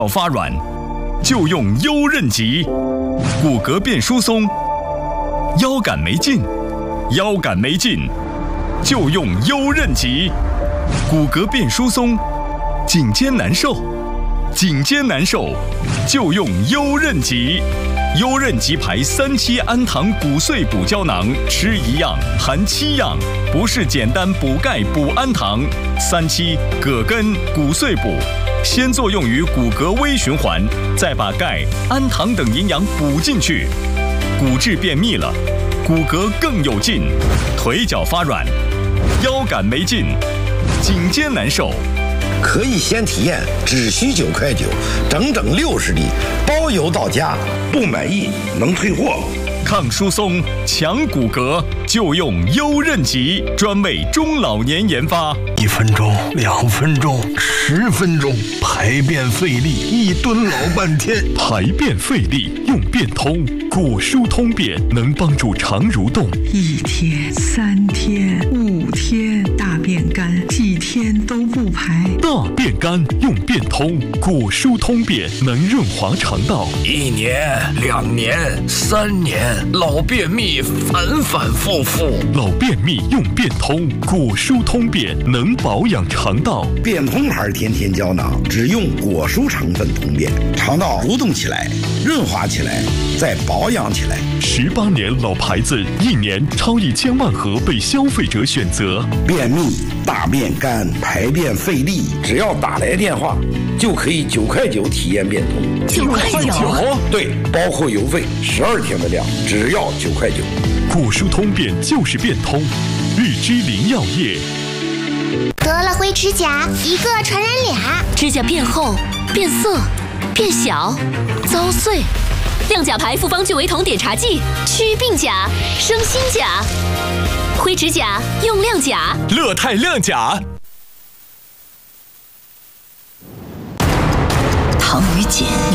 发软，就用优韧极；骨骼变疏松，腰杆没劲，就用优韧极；骨骼变疏松，颈肩难受，就用优韧极。优韧极牌3期氨糖骨碎补胶囊，吃1样含7样，不是简单补钙补氨糖。3期葛根骨碎补，先作用于骨骼微循环，再把钙、氨糖等营养补进去，骨质变密了，骨骼更有劲，腿脚发软，腰杆没劲，颈肩难受。 可以先体验，只需9块9，整整60粒，包邮到家，不满意能退货。 抗疏松、强骨骼，就用优韧极，专为中老年研发。 1分钟、2分钟、10分钟，排便费力，1蹲老半天。 排便费力用便通，骨疏通便能帮助肠蠕动。 1天、3天、5天，大便干，几天都不排。 大便干用便通，骨疏通便能润滑肠道。 1年、2年、3年，老便秘反反复复。 老便秘用便通，骨疏通便能保养肠道。 便通牌甜甜胶囊只用果蔬成分通便，肠道蠕动起来，润滑起来，再保养起来。 18年老牌子，1年超1000万盒被消费者选择。 便秘、大便干、排便费力，只要打来电话，就可以9块9体验便通。 9块9？ 对，包括邮费，12天的量，只要9块9。 骨疏通便就是便通，日之林药业。 得了灰指甲，一个传染俩， 指甲变厚、变色、变小、遭碎。亮甲牌复方聚维酮碘茶剂，祛病甲、生新甲。灰指甲用亮甲， 乐泰亮甲。 唐于锦